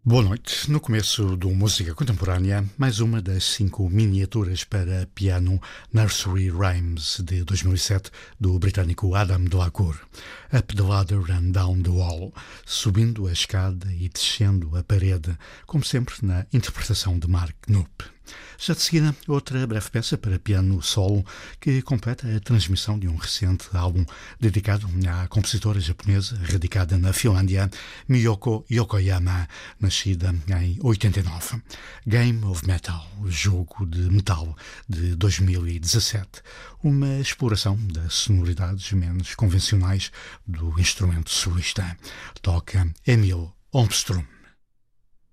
Boa noite. No começo do Música Contemporânea, mais uma das 5 miniaturas para piano Nursery Rhymes de 2007 do britânico Adam Delacour. Up the Ladder and Down the Wall, subindo a escada e descendo a parede, como sempre na interpretação de Mark Knupp. Já de seguida, outra breve peça para piano solo que completa a transmissão de um recente álbum dedicado à compositora japonesa radicada na Finlândia, Miyoko Yokoyama, nascida em 89. Game of Metal, Jogo de Metal, de 2017. Uma exploração das sonoridades menos convencionais do instrumento solista. Toca Emil Holmström.